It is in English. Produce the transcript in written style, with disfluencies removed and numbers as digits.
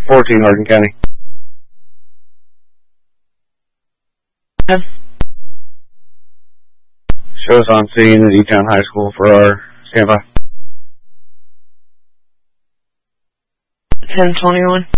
14, Hardin County. Yes. Shows on scene at Etown High School for our standby. 1021.